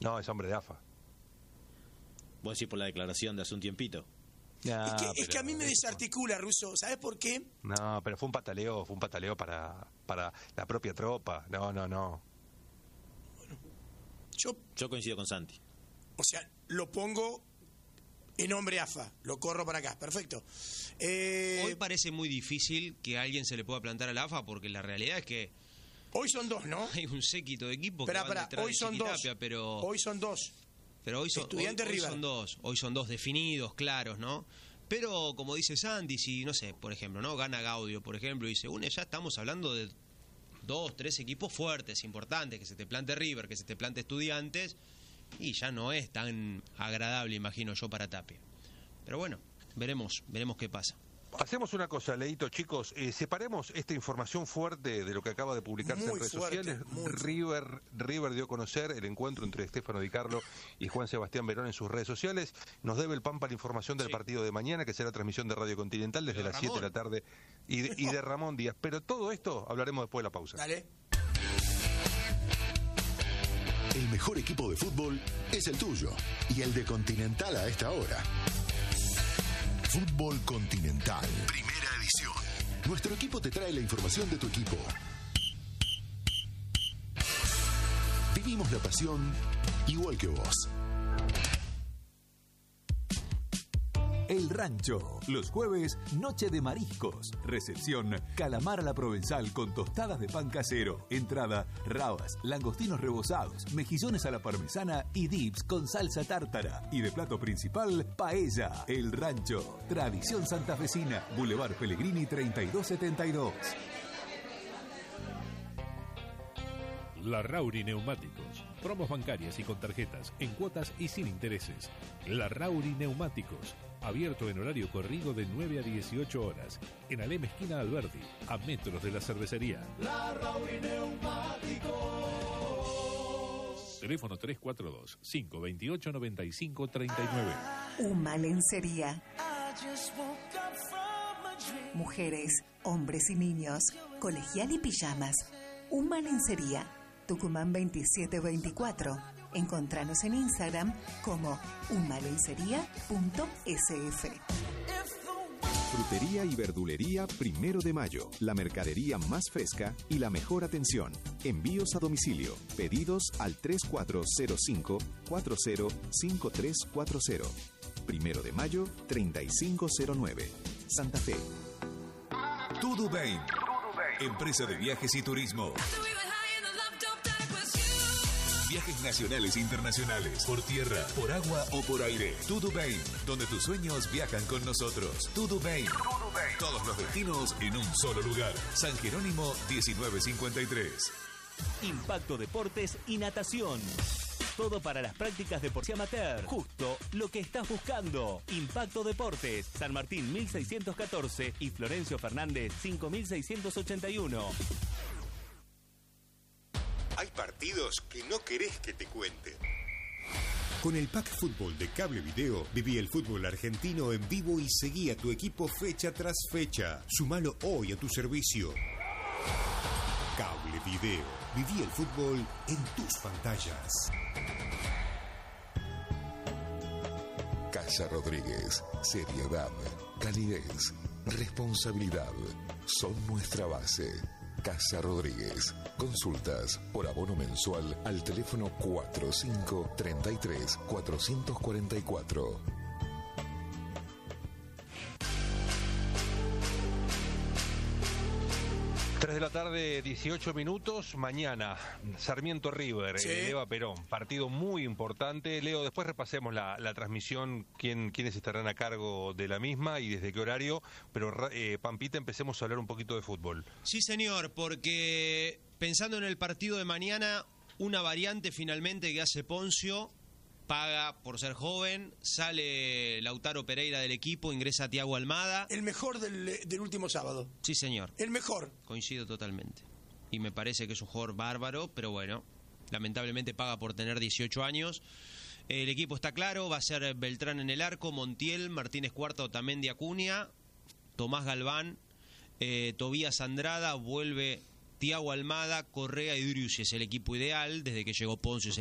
No, es hombre de AFA. Vos decís por la declaración de hace un tiempito. No, es que a mí me desarticula, Russo. ¿Sabes por qué? No, pero fue un pataleo para la propia tropa. No. Bueno, Yo coincido con Santi. o sea, lo pongo en hombre AFA, lo corro para acá, perfecto. Hoy parece muy difícil que a alguien se le pueda plantar a la AFA, porque la realidad es que Hoy son dos, ¿no? hay un séquito de equipos que Esperá, van detrás hoy de son dos. Chiquitapia, pero Hoy son dos. hoy son, Estudiantes hoy River. son dos. Hoy son dos definidos, claros, ¿no? Pero como dice Santi, si, no sé, por ejemplo, ¿no? Gana Gaudio, por ejemplo, y dice, ya estamos hablando de 2, 3 equipos fuertes, importantes, que se te plante River, que se te plante Estudiantes, y ya no es tan agradable, imagino yo, para Tapia. Pero bueno, veremos qué pasa. Hacemos una cosa, Leito, chicos, separemos esta información fuerte de lo que acaba de publicarse Muy en redes fuerte, sociales. muy River dio a conocer el encuentro entre Stefano Di Carlo y Juan Sebastián Verón en sus redes sociales. Nos debe el Pampa la información del partido de mañana, que será transmisión de Radio Continental desde las 7 de la tarde, y de Ramón Díaz. Pero todo esto hablaremos después de la pausa. Dale. El mejor equipo de fútbol es el tuyo y el de Continental a esta hora. Fútbol Continental, primera edición. Nuestro equipo te trae la información de tu equipo. Vivimos la pasión igual que vos. El Rancho, los jueves, noche de mariscos. Recepción, calamar a la provenzal con tostadas de pan casero. Entrada, rabas, langostinos rebozados, mejillones a la parmesana y dips con salsa tártara. Y de plato principal, paella. El Rancho, tradición santafesina. Boulevard Pellegrini 3272. Larrauri Neumáticos. Promos bancarias y con tarjetas, en cuotas y sin intereses. Larrauri Neumáticos. Abierto en horario corrido de 9 a 18 horas. En Alem esquina Alberdi, a metros de la cervecería. Larrauri Neumáticos. Teléfono 342-528-9539. Uma Lencería. Mujeres, hombres y niños, colegial y pijamas. Uma Lencería. Tucumán 2724. Encontranos en Instagram como umalencería.sf. Frutería y verdulería 1 de Mayo. La mercadería más fresca y la mejor atención. Envíos a domicilio. Pedidos al 3405-405340. 1 de Mayo 3509. Santa Fe. Tudo Bem. Empresa de viajes y turismo. Viajes nacionales e internacionales, por tierra, por agua o por aire. Tudo Bem, donde tus sueños viajan con nosotros. Tudo Bem. Todos los destinos en un solo lugar. San Jerónimo 1953. Impacto Deportes y Natación. Todo para las prácticas deportivas amateur. Justo lo que estás buscando. Impacto Deportes. San Martín 1614 y Florencio Fernández 5681. Hay partidos que no querés que te cuenten. Con el Pack Fútbol de Cable Video, viví el fútbol argentino en vivo y seguí a tu equipo fecha tras fecha. Sumalo hoy a tu servicio. Cable Video. Viví el fútbol en tus pantallas. Casa Rodríguez. Seriedad, calidez, responsabilidad son nuestra base. Casa Rodríguez. Consultas por abono mensual al teléfono 4533-444. De la tarde, 18 minutos. Mañana, Sarmiento River, Sí. Eva Perón. Partido muy importante. Leo, después repasemos la transmisión, quiénes estarán a cargo de la misma y desde qué horario. Pero, Pampita, empecemos a hablar un poquito de fútbol. Sí, señor, porque pensando en el partido de mañana, una variante finalmente que hace Poncio, paga por ser joven, sale Lautaro Pereira del equipo, ingresa Thiago Almada. El mejor del último sábado. Sí, señor. El mejor. Coincido totalmente. Y me parece que es un jugador bárbaro, pero bueno, lamentablemente paga por tener 18 años. El equipo está claro, va a ser Beltrán en el arco, Montiel, Martínez Cuarta, Otamendi, Acuña, Tomás Galván, Tobías Andrada, vuelve Thiago Almada, Correa y Driussi. Es el equipo ideal, desde que llegó Poncio es el